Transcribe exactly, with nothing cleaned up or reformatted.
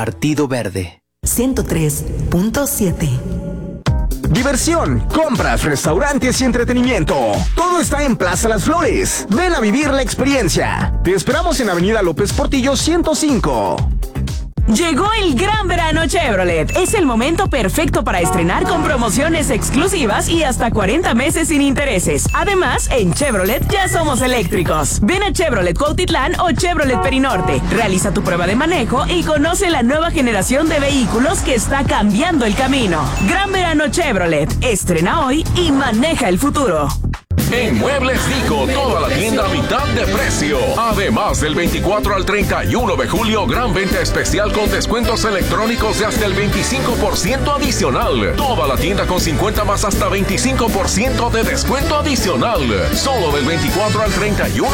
Partido Verde. ciento tres punto siete. Diversión, compras, restaurantes y entretenimiento. Todo está en Plaza Las Flores. Ven a vivir la experiencia. Te esperamos en Avenida López Portillo ciento cinco. Llegó el gran verano Chevrolet. Es el momento perfecto para estrenar con promociones exclusivas y hasta cuarenta meses sin intereses. Además, en Chevrolet ya somos eléctricos. Ven a Chevrolet Cuautitlán o Chevrolet Perinorte. Realiza tu prueba de manejo y conoce la nueva generación de vehículos que está cambiando el camino. Gran verano Chevrolet. Estrena hoy y maneja el futuro. En Muebles Dico, toda la tienda a mitad de precio. Además, del veinticuatro al treinta y uno de julio, gran venta especial con descuentos electrónicos de hasta el veinticinco por ciento adicional. Toda la tienda con cincuenta más hasta veinticinco por ciento de descuento adicional. Solo del veinticuatro al treinta y uno